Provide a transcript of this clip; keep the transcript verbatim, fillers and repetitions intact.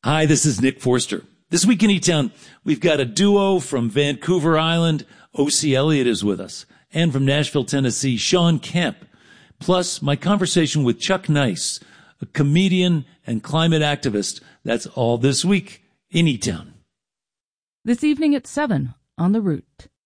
Hi, this is Nick Forster. This week in E-Town, we've got a duo from Vancouver Island. O C. Elliott is with us. And from Nashville, Tennessee, Sean Kemp. Plus, my conversation with Chuck Nice, a comedian and climate activist. That's all this week in E-Town. This evening at seven on The Root.